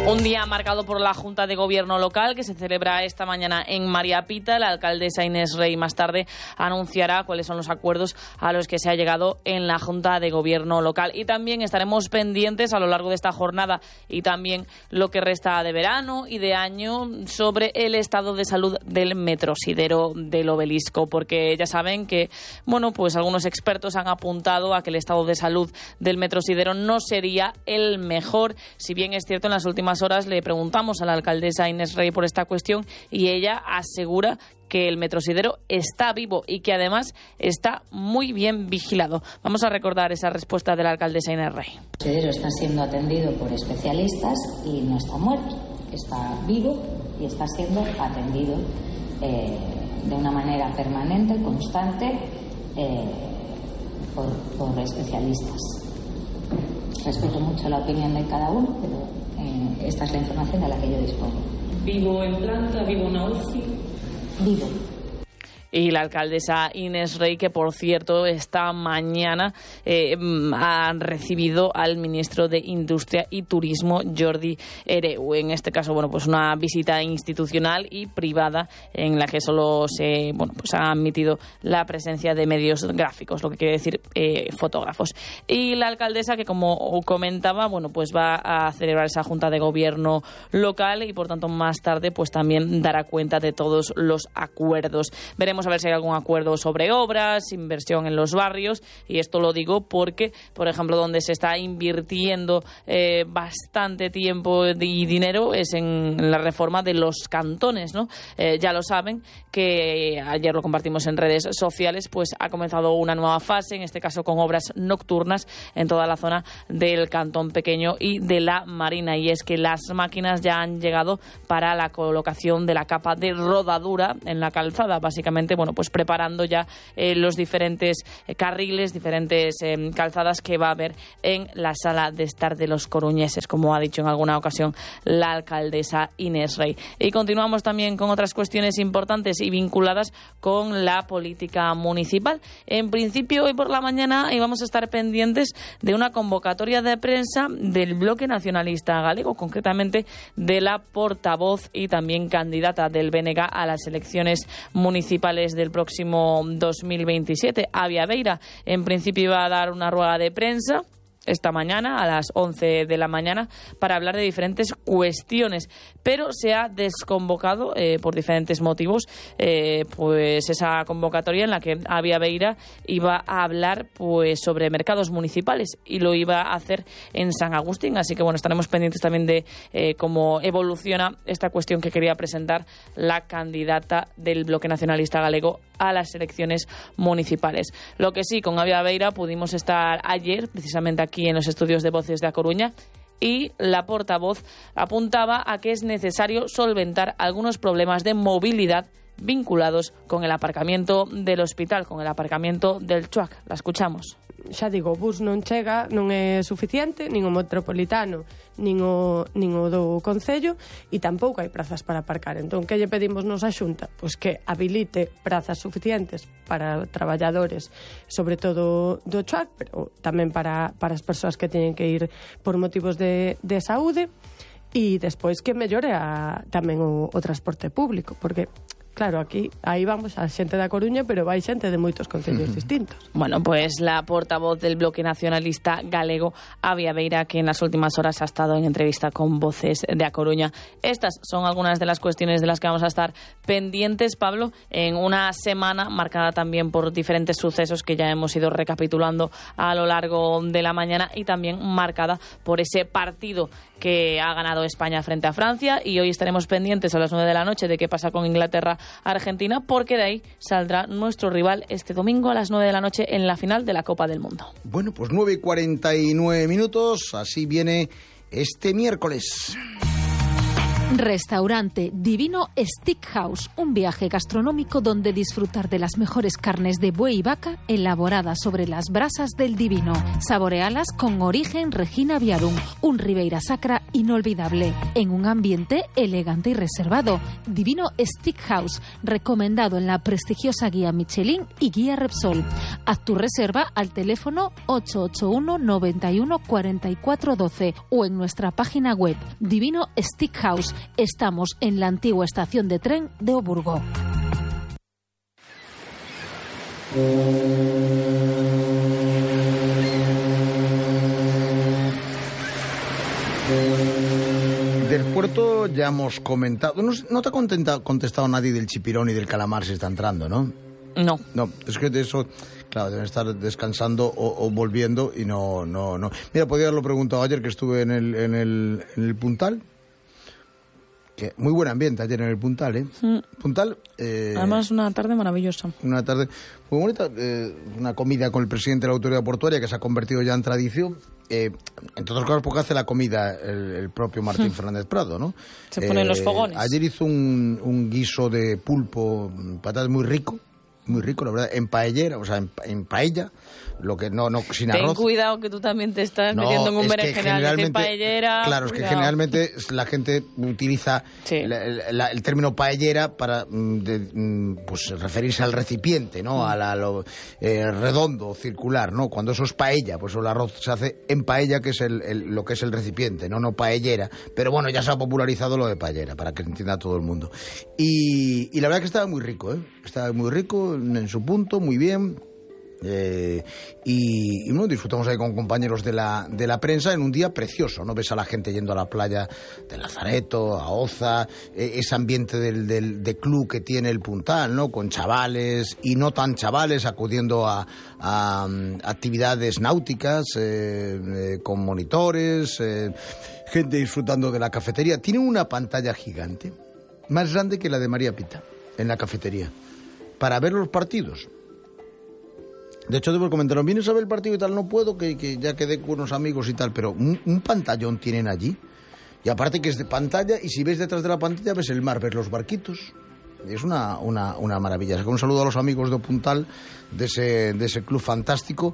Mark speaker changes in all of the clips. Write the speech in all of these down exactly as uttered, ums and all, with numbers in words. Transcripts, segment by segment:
Speaker 1: Un día marcado por la Junta de Gobierno local que se celebra esta mañana en María Pita. La alcaldesa Inés Rey más tarde anunciará cuáles son los acuerdos a los que se ha llegado en la Junta de Gobierno local. Y también estaremos pendientes a lo largo de esta jornada y también lo que resta de verano y de año sobre el estado de salud del metrosidero del Obelisco, porque ya saben que, bueno, pues algunos expertos han apuntado a que el estado de salud del metrosidero no sería el mejor. Si bien es cierto, en las últimas horas le preguntamos a la alcaldesa Inés Rey por esta cuestión y ella asegura que el metrosidero está vivo y que además está muy bien vigilado. Vamos a recordar esa respuesta de la alcaldesa Inés Rey.
Speaker 2: El metrosidero está siendo atendido por especialistas y no está muerto, está vivo y está siendo atendido eh, de una manera permanente, constante, eh, por, por especialistas. Respeto mucho la opinión de cada uno, pero eh, esta es la información de la que yo dispongo.
Speaker 1: ¿Vivo en planta? ¿Vivo en U C I?
Speaker 2: Vivo.
Speaker 1: Y la alcaldesa Inés Rey, que por cierto esta mañana eh, ha recibido al ministro de Industria y Turismo, Jordi Hereu. En este caso, bueno, pues una visita institucional y privada en la que solo se, bueno, pues ha admitido la presencia de medios gráficos, lo que quiere decir eh, fotógrafos. Y la alcaldesa, que como comentaba, bueno, pues va a celebrar esa junta de gobierno local y por tanto más tarde pues también dará cuenta de todos los acuerdos. Veremos a ver si hay algún acuerdo sobre obras, inversión en los barrios, y esto lo digo porque, por ejemplo, donde se está invirtiendo eh, bastante tiempo y dinero es en la reforma de los cantones, ¿no? Eh, ya lo saben, que ayer lo compartimos en redes sociales, pues ha comenzado una nueva fase, en este caso con obras nocturnas en toda la zona del Cantón Pequeño y de la Marina, y es que las máquinas ya han llegado para la colocación de la capa de rodadura en la calzada, básicamente, bueno, pues preparando ya eh, los diferentes eh, carriles, diferentes eh, calzadas que va a haber en la sala de estar de los coruñeses, como ha dicho en alguna ocasión la alcaldesa Inés Rey. Y continuamos también con otras cuestiones importantes y vinculadas con la política municipal. En principio, hoy por la mañana íbamos a estar pendientes de una convocatoria de prensa del Bloque Nacionalista Galego, concretamente de la portavoz y también candidata del B N G a las elecciones municipales del próximo dos mil veintisiete. Avia Beira, en principio, iba a dar una rueda de prensa esta mañana a las once de la mañana para hablar de diferentes cuestiones, pero se ha desconvocado eh, por diferentes motivos eh, pues esa convocatoria en la que Avia Beira iba a hablar pues sobre mercados municipales y lo iba a hacer en San Agustín, así que bueno, estaremos pendientes también de eh, cómo evoluciona esta cuestión que quería presentar la candidata del Bloque Nacionalista Galego a las elecciones municipales. Lo que sí, con Avia Beira pudimos estar ayer precisamente aquí en los estudios de Voces de A Coruña, y la portavoz apuntaba a que es necesario solventar algunos problemas de movilidad vinculados con el aparcamiento del hospital, con el aparcamiento del Chuac. La escuchamos.
Speaker 3: Xa digo, o bus non chega, non é suficiente, nin o metropolitano, nin o, nin o do Concello, e tampouco hai prazas para aparcar. Entón, que lle pedimos nos a Xunta? Pois que habilite prazas suficientes para traballadores, sobre todo do Chuac, pero tamén para, para as persoas que teñen que ir por motivos de, de saúde, e despois que mellore a, tamén o, o transporte público, porque claro, aquí, aí vamos a xente da Coruña, pero vai xente de moitos concellos uh-huh. distintos.
Speaker 1: Bueno, pues la portavoz del Bloque Nacionalista Galego, Avia Beira, que en las últimas horas ha estado en entrevista con Voces de A Coruña. Estas son algunas de las cuestiones de las que vamos a estar pendientes, Pablo, en una semana marcada también por diferentes sucesos que ya hemos ido recapitulando a lo largo de la mañana, y también marcada por ese partido que ha ganado España frente a Francia, y hoy estaremos pendientes a las nueve de la noche de qué pasa con Inglaterra Argentina, porque de ahí saldrá nuestro rival este domingo a las nueve de la noche en la final de la Copa del Mundo.
Speaker 4: Bueno, pues nueve y cuarenta y nueve minutos, así viene este miércoles. Restaurante Divino Steakhouse, un viaje gastronómico donde disfrutar de las mejores carnes de buey y vaca elaboradas sobre las brasas del Divino. Saborealas con origen Regina Viarum, un Ribeira Sacra inolvidable, en un ambiente elegante y reservado. Divino Steakhouse, recomendado en la prestigiosa guía Michelin y guía Repsol. Haz tu reserva al teléfono ocho ocho uno, noventa y uno, cuarenta y cuatro doce o en nuestra página web Divino Steakhouse. Estamos en la antigua estación de tren de Oburgo.
Speaker 5: Del puerto ya hemos comentado. No, no te ha contenta, contestado nadie del chipirón y del calamar si está entrando, ¿no?
Speaker 1: No.
Speaker 5: No, es que de eso, claro, deben estar descansando o, o volviendo y no, no, no. Mira, podía haberlo preguntado ayer que estuve en el, en el, en el Puntal. Que muy buen ambiente ayer en el Puntal, ¿eh? Mm. Puntal. Eh,
Speaker 1: Además, una tarde maravillosa.
Speaker 5: Una tarde muy bonita. Eh, una comida con el presidente de la autoridad portuaria que se ha convertido ya en tradición. Eh, entre otras cosas, porque hace la comida el, el propio Martín mm. Fernández Prado, ¿no?
Speaker 1: Se ponen
Speaker 5: eh,
Speaker 1: los fogones.
Speaker 5: Ayer hizo un, un guiso de pulpo, patatas muy rico. Muy rico, la verdad, en paellera, o sea, en, en paella, lo que no, no sin arroz.
Speaker 1: Ten cuidado que tú también te estás
Speaker 5: no,
Speaker 1: metiendo en un
Speaker 5: es
Speaker 1: berenjenal de paellera.
Speaker 5: Claro, es que generalmente la gente utiliza sí. la, la, el término paellera para de, pues referirse al recipiente, ¿no? Mm. A la, lo eh, redondo, circular, ¿no? Cuando eso es paella, pues el arroz se hace en paella, que es el, el, lo que es el recipiente, no no paellera. Pero bueno, ya se ha popularizado lo de paellera, para que entienda todo el mundo. Y, y la verdad que estaba muy rico, ¿eh? Estaba muy rico, en su punto, muy bien. Eh, y, y bueno, disfrutamos ahí con compañeros de la, de la prensa en un día precioso, ¿no? Ves a la gente yendo a la playa de Lazareto, a Oza, eh, ese ambiente del, del de club que tiene el Puntal, ¿no? Con chavales y no tan chavales acudiendo a, a, a actividades náuticas, eh, eh, con monitores, eh, gente disfrutando de la cafetería. Tiene una pantalla gigante, más grande que la de María Pita, en la cafetería, para ver los partidos. De hecho, debo comentarlo. ¿Vienes a ver el partido y tal? No puedo, que, que ya quedé con unos amigos y tal, pero un, un pantallón tienen allí. Y aparte que es de pantalla, y si ves detrás de la pantalla ves el mar, ves los barquitos. Es una, una, una maravilla. Un saludo a los amigos de Puntal, de ese, de ese club fantástico.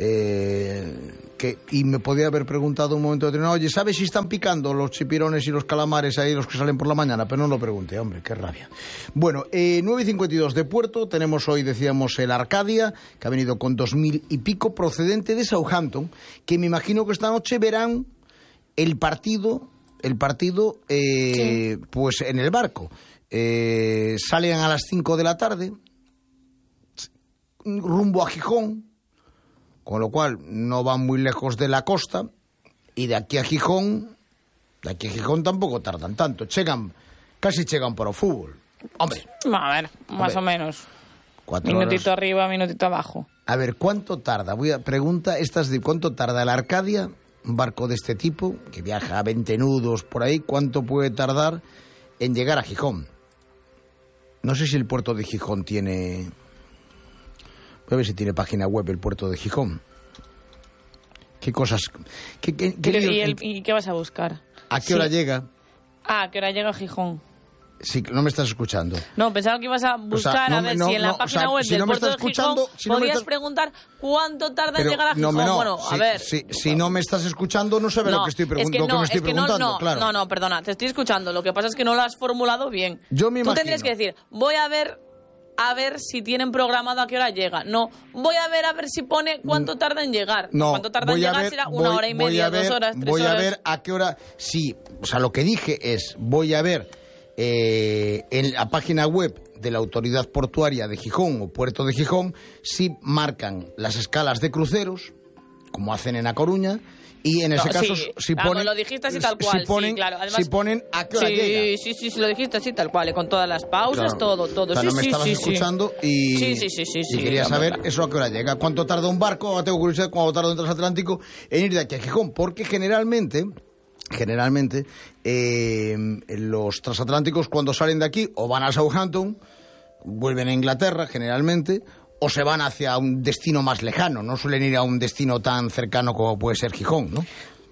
Speaker 5: Eh, que, y me podía haber preguntado un momento determinado, oye, ¿sabes si están picando los chipirones y los calamares ahí, los que salen por la mañana? Pero no lo pregunté, hombre, qué rabia. Bueno, eh, nueve y cincuenta y dos de Puerto, tenemos hoy, decíamos, el Arcadia, que ha venido con dos mil y pico, procedente de Southampton, que me imagino que esta noche verán el partido, el partido, eh, sí. pues en el barco. Eh, salen a las cinco de la tarde, rumbo a Gijón, con lo cual no van muy lejos de la costa, y de aquí a Gijón, de aquí a Gijón tampoco tardan tanto, llegan, casi llegan por el fútbol. Hombre,
Speaker 1: a ver, más hombre, o menos. Minutito horas. Arriba, minutito abajo.
Speaker 5: A ver, ¿cuánto tarda? Voy a pregunta, estas de cuánto tarda el Arcadia, un barco de este tipo, que viaja a veinte nudos por ahí, ¿cuánto puede tardar en llegar a Gijón? No sé si el puerto de Gijón tiene... Voy a ver si tiene página web el puerto de Gijón. ¿Qué cosas...? ¿Qué, qué, qué
Speaker 1: ¿Y, el, ¿Y qué vas a buscar?
Speaker 5: ¿A qué
Speaker 1: sí.
Speaker 5: hora llega?
Speaker 1: Ah, ¿a qué hora llega a Gijón?
Speaker 5: Sí, no me estás escuchando.
Speaker 1: No, pensaba que ibas a buscar, o sea, no, a ver no, si en la no, página o sea, web si del no puerto de Gijón si no podías estás... preguntar cuánto tarda
Speaker 5: Pero,
Speaker 1: en llegar a Gijón.
Speaker 5: No, no,
Speaker 1: bueno,
Speaker 5: si,
Speaker 1: a ver...
Speaker 5: Si, si no me estás escuchando, no sabes
Speaker 1: no,
Speaker 5: lo que estoy, pregun-
Speaker 1: es que
Speaker 5: lo que
Speaker 1: no,
Speaker 5: me estoy
Speaker 1: es que
Speaker 5: preguntando.
Speaker 1: No, no,
Speaker 5: claro.
Speaker 1: no, no, perdona, te estoy escuchando. Lo que pasa es que no lo has formulado bien.
Speaker 5: Yo me imagino...
Speaker 1: Tú tendrías que decir, voy a ver... a ver si tienen programado a qué hora llega. No, voy a ver a ver si pone cuánto tarda en llegar.
Speaker 5: No,
Speaker 1: cuánto tarda en llegar
Speaker 5: ver,
Speaker 1: será una
Speaker 5: voy,
Speaker 1: hora y media,
Speaker 5: ver,
Speaker 1: dos horas, tres
Speaker 5: voy
Speaker 1: horas.
Speaker 5: Voy a ver a qué hora... Sí, o sea, lo que dije es, voy a ver eh, en la página web de la Autoridad Portuaria de Gijón o Puerto de Gijón si marcan las escalas de cruceros, como hacen en A Coruña, y en ese
Speaker 1: no,
Speaker 5: caso
Speaker 1: sí.
Speaker 5: si
Speaker 1: ah,
Speaker 5: ponen
Speaker 1: lo dijiste así tal cual,
Speaker 5: si ponen,
Speaker 1: sí, claro. Además,
Speaker 5: si ponen a qué hora
Speaker 1: sí,
Speaker 5: llega.
Speaker 1: Sí, sí, sí, lo dijiste así tal cual, con todas las pausas,
Speaker 5: claro.
Speaker 1: todo, todo.
Speaker 5: O sea,
Speaker 1: sí,
Speaker 5: no me
Speaker 1: sí,
Speaker 5: estabas
Speaker 1: sí,
Speaker 5: escuchando
Speaker 1: sí.
Speaker 5: y,
Speaker 1: sí, sí, sí, sí,
Speaker 5: y
Speaker 1: sí,
Speaker 5: quería
Speaker 1: sí,
Speaker 5: saber
Speaker 1: claro.
Speaker 5: eso a qué hora llega. ¿Cuánto tarda un barco? Ahora tengo curiosidad cuánto tarda un transatlántico en ir de aquí a Gijón, porque generalmente... Generalmente eh, los transatlánticos cuando salen de aquí o van a Southampton, vuelven a Inglaterra generalmente, o se van hacia un destino más lejano, no suelen ir a un destino tan cercano como puede ser Gijón, ¿no?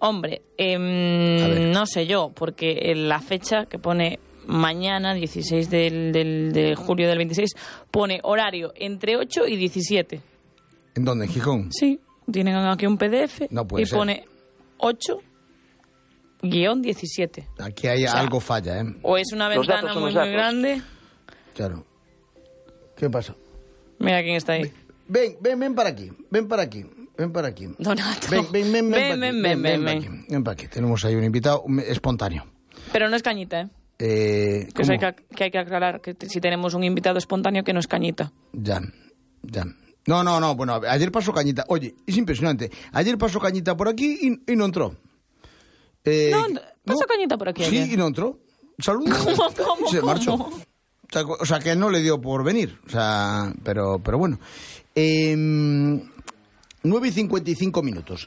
Speaker 1: Hombre, eh, no sé yo, porque la fecha que pone mañana, dieciséis del, del, de julio del veintiséis, pone horario entre ocho y diecisiete.
Speaker 5: ¿En dónde? ¿En Gijón?
Speaker 1: Sí, tienen aquí un P D F
Speaker 5: no puede
Speaker 1: y
Speaker 5: ser.
Speaker 1: pone ocho guión diecisiete.
Speaker 5: Aquí hay, o sea, algo falla, ¿eh?
Speaker 1: O es una ventana muy, muy grande.
Speaker 5: Claro. ¿Qué pasa?
Speaker 1: Mira quién está ahí.
Speaker 5: Ven, ven, ven para aquí, ven para aquí. Ven para aquí.
Speaker 1: Donato.
Speaker 5: Ven, ven, ven, ven,
Speaker 1: ven, ven, ven, ven,
Speaker 5: ven, ven para aquí. Tenemos ahí un invitado espontáneo.
Speaker 1: Pero no es cañita, ¿eh?
Speaker 5: eh
Speaker 1: que, hay que, que hay que aclarar que si tenemos un invitado espontáneo que no es cañita.
Speaker 5: Ya, ya. No, no, no. Bueno, ayer pasó Cañita. Oye, es impresionante. Ayer pasó Cañita por aquí y, y no entró.
Speaker 1: Eh, no, pasó no, Cañita por aquí
Speaker 5: Sí,
Speaker 1: ayer.
Speaker 5: y no entró. Saludó.
Speaker 1: ¿Cómo, cómo,
Speaker 5: se marchó.
Speaker 1: cómo?
Speaker 5: O sea, o sea, que no le dio por venir. O sea, pero, pero bueno. Eh, nueve y cincuenta y cinco minutos.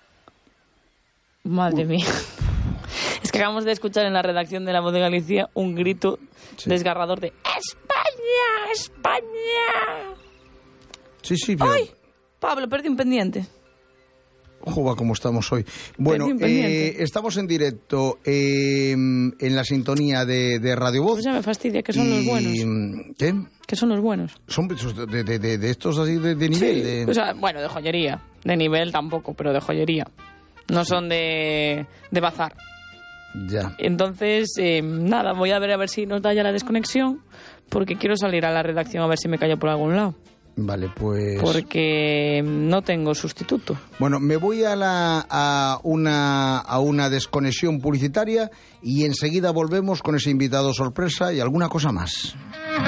Speaker 1: Madre
Speaker 5: Uy.
Speaker 1: mía. Es que acabamos de escuchar en la redacción de La Voz de Galicia un grito sí. desgarrador de ¡España! ¡España!
Speaker 5: Sí, sí. Pero...
Speaker 1: ¡Ay! Pablo, perdí un pendiente.
Speaker 5: Joder, cómo estamos hoy. Bueno, eh, estamos en directo eh, en la sintonía de, de Radio Voz.
Speaker 1: Pues ya me fastidia, que son
Speaker 5: y...
Speaker 1: los buenos.
Speaker 5: ¿Qué?
Speaker 1: Que son los buenos.
Speaker 5: Son de, de, de, de estos así de, de nivel.
Speaker 1: Sí.
Speaker 5: De...
Speaker 1: O sea, bueno, de joyería. De nivel tampoco, pero de joyería. No son de, de bazar.
Speaker 5: Ya.
Speaker 1: Entonces, eh, nada, voy a ver a ver si nos da ya la desconexión, porque quiero salir a la redacción a ver si me callo por algún lado.
Speaker 5: Vale, pues...
Speaker 1: Porque no tengo sustituto.
Speaker 5: Bueno, me voy a, la, a, una, a una desconexión publicitaria y enseguida volvemos con ese invitado sorpresa y alguna cosa más.